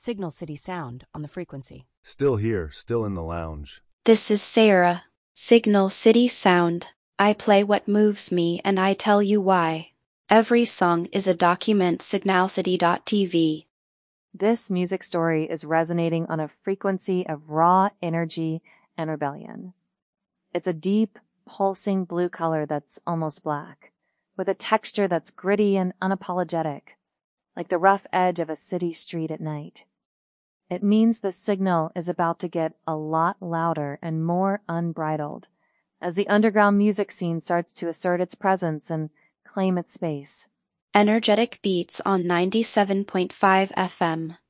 Signal City Sound on the frequency. Still here, still in the lounge. This is Sarah. Signal City Sound. I play what moves me and I tell you why. Every song is a document. Signalcity.tv. This music story is resonating on a frequency of raw energy and rebellion. It's a deep, pulsing blue color that's almost black, with a texture that's gritty and unapologetic, like the rough edge of a city street at night. It means the signal is about to get a lot louder and more unbridled as the underground music scene starts to assert its presence and claim its space. Energetic beats on 97.5 FM.